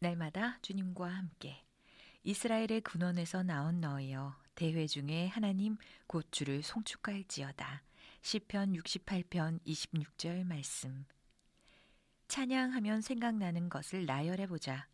날마다 주님과 함께 이스라엘의 근원에서 나온 너희여 대회 중에 하나님 곧 주를 송축할지어다. 시편 68편 26절 말씀. 찬양하면 생각나는 것을 나열해 보자.